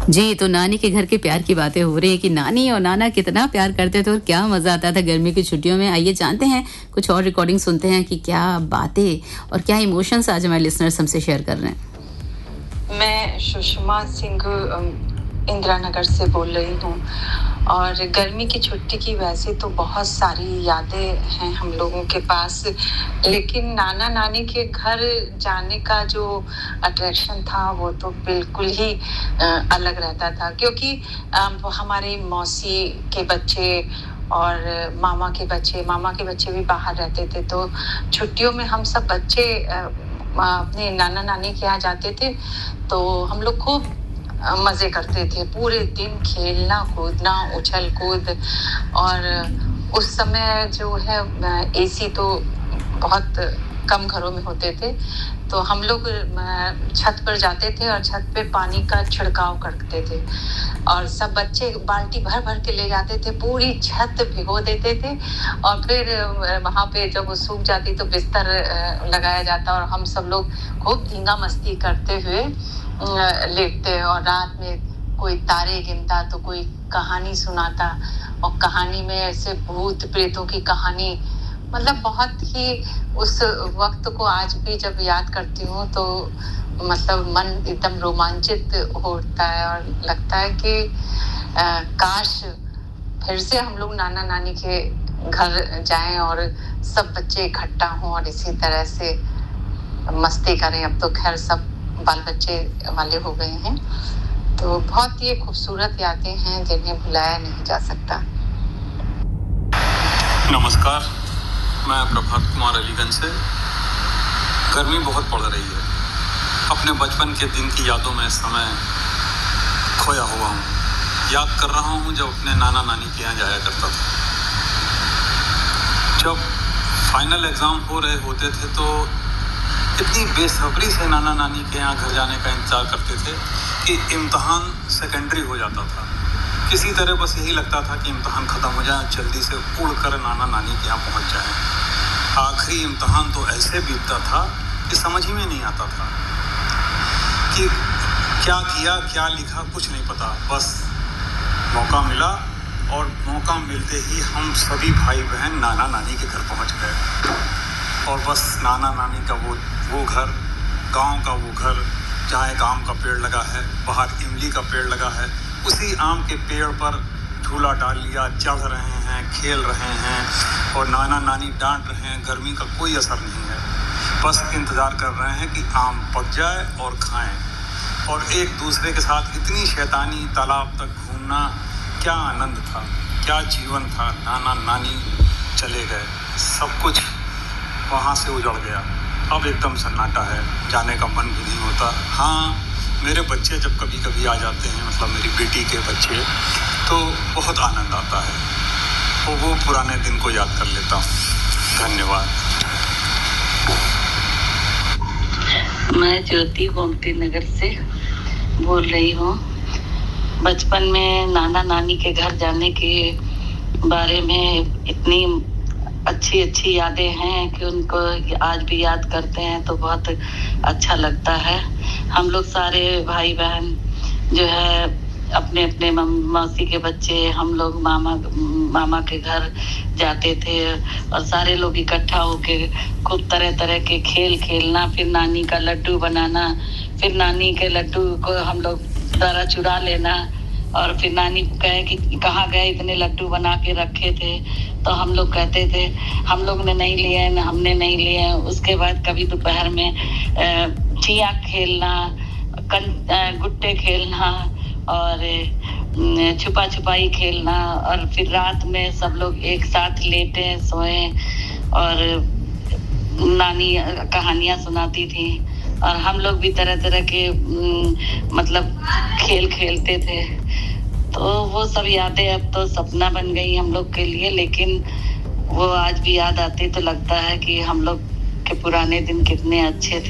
जी, तो नानी के घर के प्यार की बातें हो रही हैं कि नानी और नाना कितना प्यार करते थे और क्या मज़ा आता था गर्मी की छुट्टियों में। आइए जानते हैं, कुछ और रिकॉर्डिंग सुनते हैं कि क्या बातें और क्या इमोशंस आज हमारे लिसनर्स हमसे शेयर कर रहे हैं। मैं सुषमा सिंह इंदिरा नगर से बोल रही हूँ और गर्मी की छुट्टी की वैसे तो बहुत सारी यादें हैं हम लोगों के पास, लेकिन नाना नानी के घर जाने का जो अट्रैक्शन था वो तो बिल्कुल ही अलग रहता था, क्योंकि हमारे मौसी के बच्चे और मामा के बच्चे भी बाहर रहते थे, तो छुट्टियों में हम सब बच्चे अपने नाना नानी के यहाँ जाते थे। तो हम लोग खूब मजे करते थे, पूरे दिन खेलना कूदना उछल कूद। और उस समय जो है एसी तो बहुत कम घरों में होते थे, तो हम लोग छत पर जाते थे और छत पे पानी का छिड़काव करते थे और सब बच्चे बाल्टी भर भर के ले जाते थे, पूरी छत भिगो देते थे और फिर वहां पे जब वो सूख जाती तो बिस्तर लगाया जाता और हम सब लोग खूब धींगा मस्ती करते हुए लेटते और रात में कोई तारे गिनता तो कोई कहानी सुनाता और कहानी में ऐसे भूत प्रेतों की कहानी, मतलब बहुत ही उस वक्त को आज भी जब याद करती हूँ तो मतलब मन एकदम रोमांचित होता है और लगता है कि काश फिर से हम लोग नाना नानी के घर जाएं और सब बच्चे इकट्ठा हों और इसी तरह से मस्ती करें। अब तो खैर सब बाल बच्चे वाले हो गए हैं, तो बहुत ही खूबसूरत यादें हैं जिन्हें भुलाया नहीं जा सकता। नमस्कार, मैं प्रभात कुमार अलीगंज से। गर्मी बहुत पड़ रही है, अपने बचपन के दिन की यादों में इस समय खोया हुआ हूँ। याद कर रहा हूँ जब अपने नाना नानी के यहाँ जाया करता था। जब फाइनल एग्ज़ाम हो रहे होते थे तो इतनी बेसब्री से नाना नानी के यहाँ घर जाने का इंतज़ार करते थे कि इम्तहान सेकेंडरी हो जाता था। किसी तरह बस यही लगता था कि इम्तहान ख़त्म हो जाए, जल्दी से उड़ कर नाना नानी के यहाँ पहुँच जाएं। आखिरी इम्तहान तो ऐसे बीतता था कि समझ ही में नहीं आता था कि क्या किया क्या लिखा, कुछ नहीं पता। बस मौका मिला और मौका मिलते ही हम सभी भाई बहन नाना नानी के घर पहुँच गए और बस नाना नानी का वो घर, गांव का वो घर जहाँ एक आम का पेड़ लगा है, बाहर इमली का पेड़ लगा है, उसी आम के पेड़ पर झूला डाल लिया, चढ़ रहे हैं, खेल रहे हैं और नाना नानी डांट रहे हैं। गर्मी का कोई असर नहीं है, बस इंतज़ार कर रहे हैं कि आम पक जाए और खाएं। और एक दूसरे के साथ इतनी शैतानी, तालाब तक घूमना, क्या आनंद था, क्या जीवन था। नाना नानी चले गए, सब कुछ वहाँ से उजड़ गया। अब एकदम सन्नाटा है, जाने का मन भी नहीं होता। हाँ, मेरे बच्चे जब कभी कभी आ जाते हैं, मतलब मेरी बेटी के बच्चे, तो बहुत आनंद आता है, तो वो पुराने दिन को याद कर लेता हूँ। धन्यवाद। मैं ज्योति गोमती नगर से बोल रही हूँ। बचपन में नाना नानी के घर जाने के बारे में इतनी अच्छी अच्छी यादें हैं कि उनको आज भी याद करते हैं तो बहुत अच्छा लगता है। हम लोग सारे भाई बहन जो है अपने अपने मौसी के बच्चे, हम लोग मामा के घर जाते थे और सारे लोग इकट्ठा होके खूब तरह तरह के खेल खेलना, फिर नानी का लड्डू बनाना, फिर नानी के लड्डू को हम लोग सारा चुरा लेना और फिर नानी को कहे कि कहाँ गए, इतने लड्डू बना के रखे थे। तो हम लोग कहते थे हम लोग ने नहीं लिए, न हमने नहीं लिए। उसके बाद कभी दोपहर में चिया खेलना, गुट्टे खेलना और छुपा छुपाई खेलना और फिर रात में सब लोग एक साथ लेटे सोए और नानी कहानियाँ सुनाती थी और हम लोग भी तरह तरह के मतलब खेल खेलते थे। तो वो सब यादें अब तो सपना बन गई हम लोग के लिए, लेकिन वो आज भी याद आती तो लगता है कि हम लोग के पुराने दिन कितने अच्छे थे।